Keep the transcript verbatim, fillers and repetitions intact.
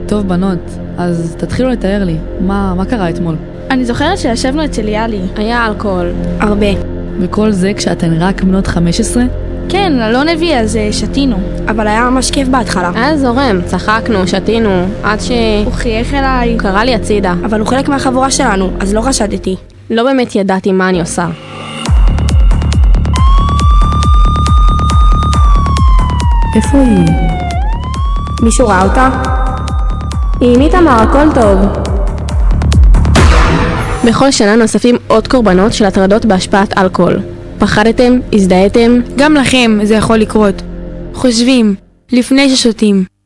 טוב בנות, אז תתחילו לתאר לי, מה, מה קרה אתמול? אני זוכרת שישבנו אצל יאלי. היה אלכוהול. הרבה. וכל זה כשאתן רק בנות חמש עשרה? כן, אלון הביא, אז שתינו. אבל היה ממש כיף בהתחלה. היה זורם, צחקנו, שתינו, עד ש... הוא חייך אליי. הוא קרא לי הצידה. אבל הוא חלק מהחבורה שלנו, אז לא חשדתי. לא באמת ידעתי מה אני עושה. איפה היא? מישהו ראה אותה? היא עם איתמר, הכל טוב. בכל שנה נוספים עוד קורבנות של הטרדות בהשפעת אלכוהול. פחדתם? הזדהיתם? גם לכם זה יכול לקרות. חושבים, לפני ששותים.